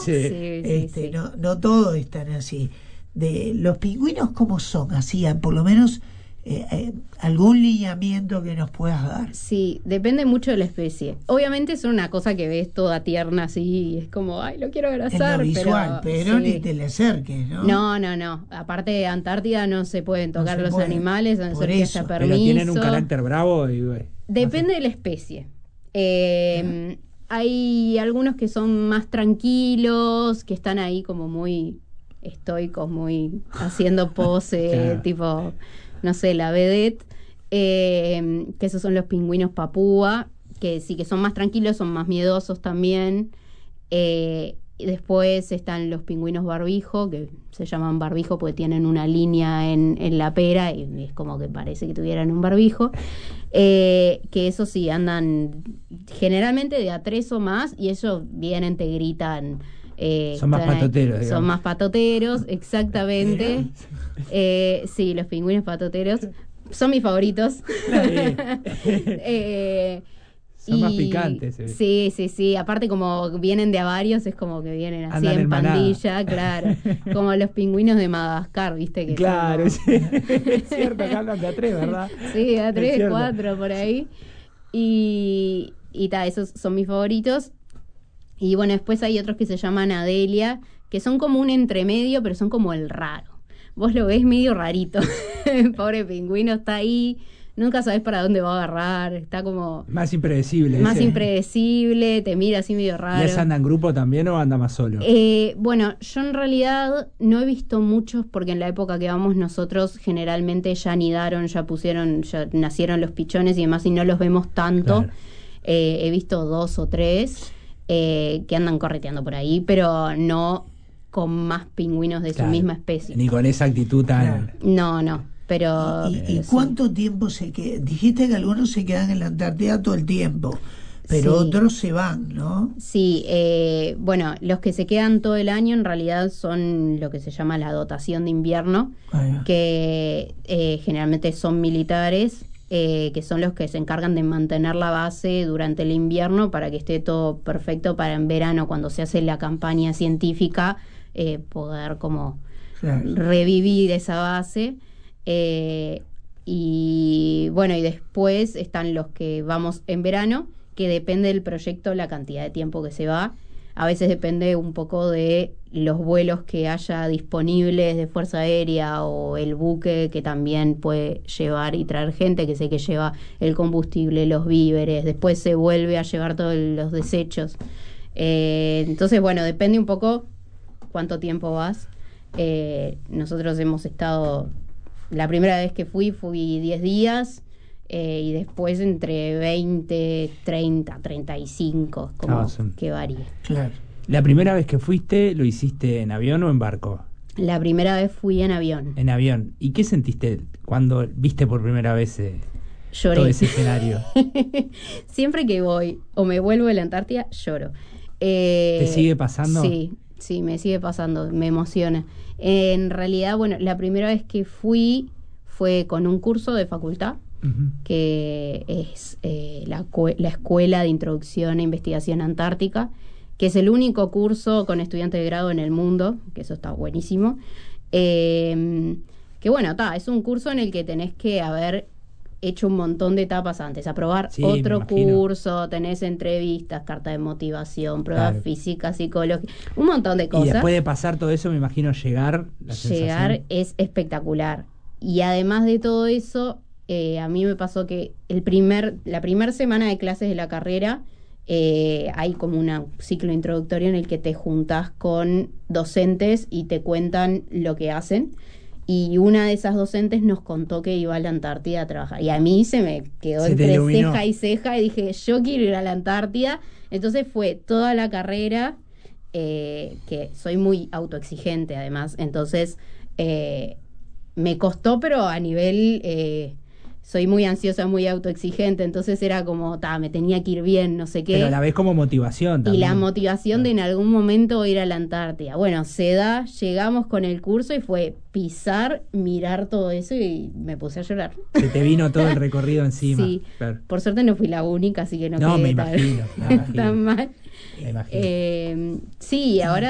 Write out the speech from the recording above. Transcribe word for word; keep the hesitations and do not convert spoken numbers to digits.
Sí, Sí, este, sí, sí. No, no todos están así. De los pingüinos, ¿cómo son? Así, por lo menos eh, eh, algún lineamiento que nos puedas dar. Sí, depende mucho de la especie. Obviamente es una cosa que ves toda tierna así, y es como, ay, lo quiero En abrazar, lo visual, pero, pero sí. ni te le acerques, ¿no? No, no, no. Aparte de Antártida no se pueden No tocar se los puede. animales, a no Por ser que eso. haya Pero permiso. tienen un carácter bravo y bueno, Depende de la especie. Eh, hay algunos que son más tranquilos, que están ahí como muy estoicos, muy haciendo pose, Claro. tipo, no sé, la vedette, eh, que esos son los pingüinos papúa, que sí que son más tranquilos, son más miedosos también. Eh, y después están los pingüinos barbijo, que se llaman barbijo porque tienen una línea en, en la pera y es como que parece que tuvieran un barbijo. Eh, que eso sí, andan generalmente de a tres o más y ellos vienen, te gritan. Eh, Son más están ahí. patoteros, Son digamos. más patoteros, exactamente. Eh, sí, los pingüinos patoteros son mis favoritos. eh, son más y- picantes. eh. Sí, sí, sí. Aparte, como vienen de a varios, es como que vienen así Andan en en manada. pandilla, claro. Como los pingüinos de Madagascar, ¿viste? Que son Claro, como- sí. Es cierto, acá hablan de a tres, ¿verdad? Sí, a Es tres, cierto. cuatro, por ahí. Y, y ta, esos son mis favoritos. Y bueno, después hay otros que se llaman Adelia, que son como un entremedio, pero son como el raro. Vos lo ves medio rarito. El pobre pingüino está ahí, nunca sabés para dónde va a agarrar, está como Más impredecible. más ese. impredecible, te mira así medio ¿Y raro. ese anda en grupo también o anda más solo? Eh, bueno, yo en realidad no he visto muchos porque en la época que vamos nosotros generalmente ya anidaron, ya pusieron, ya nacieron los pichones y demás y no los vemos tanto. Claro. Eh, he visto dos o tres eh, que andan correteando por ahí, pero no con más pingüinos de Claro. su misma especie. Ni con esa actitud tan... Claro. No, no, pero... ¿Y, y- y eh, sí. cuánto tiempo se quedan? Dijiste que algunos se quedan en la Antártida todo el tiempo, pero Sí. otros se van, ¿no? Sí, eh, bueno, los que se quedan todo el año en realidad son lo que se llama la dotación de invierno, Ahí va. que eh, generalmente son militares, eh, que son los que se encargan de mantener la base durante el invierno para que esté todo perfecto para en verano, cuando se hace la campaña científica, eh, poder como Claro. revivir esa base. Eh, y bueno, y después están los que vamos en verano, que depende del proyecto la cantidad de tiempo que se va. A veces depende un poco de los vuelos que haya disponibles de Fuerza Aérea o el buque que también puede llevar y traer gente, que sé que lleva el combustible, los víveres, después se vuelve a llevar todos los desechos. Eh, entonces, bueno, depende un poco cuánto tiempo vas. Eh, nosotros hemos estado, la primera vez que fui, fui diez días. Eh, y después entre veinte, treinta, treinta y cinco, como Ah, son- que varía. Claro. ¿La primera vez que fuiste lo hiciste en avión o en barco? La primera vez fui en avión. En avión. ¿Y qué sentiste cuando viste por primera vez eh, Lloré. todo ese escenario? Siempre que voy o me vuelvo de la Antártida, lloro. Eh, ¿Te sigue pasando? Sí, sí, me sigue pasando, me emociona. En realidad, bueno, la primera vez que fui fue con un curso de facultad, Ujú. que es eh, la, cue- la Escuela de Introducción a Investigación Antártica, que es el único curso con estudiantes de grado en el mundo, que eso está buenísimo. Eh, que bueno, ta, es un curso en el que tenés que haber hecho un montón de etapas antes, aprobar Sí, me otro imagino. curso, tenés entrevistas, carta de motivación, pruebas Claro. físicas, psicológicas, un montón de Y cosas. después de pasar todo eso, me imagino llegar, la Llegar sensación. es espectacular. Y además de todo eso, eh, a mí me pasó que el primer, la primera semana de clases de la carrera eh, hay como un ciclo introductorio en el que te juntás con docentes y te cuentan lo que hacen. Y una de esas docentes nos contó que iba a la Antártida a trabajar. Y a mí se me quedó Se te entre iluminó. ceja y ceja y dije, yo quiero ir a la Antártida. Entonces fue toda la carrera, eh, que soy muy autoexigente además. Entonces eh, me costó, pero a nivel... Eh, soy muy ansiosa, muy autoexigente. Entonces era como, ta, me tenía que ir bien, no sé qué. Pero a la vez como motivación Y también. la motivación de en algún momento ir a la Antártida. Bueno, se da, llegamos con el curso y fue pisar, mirar todo eso y me puse a llorar. Se te vino todo el recorrido encima. Sí. Claro. Por suerte no fui la única, así que no, No, quedé me tan- imagino, me imagino. tan mal. Me imagino. Eh, sí, ahora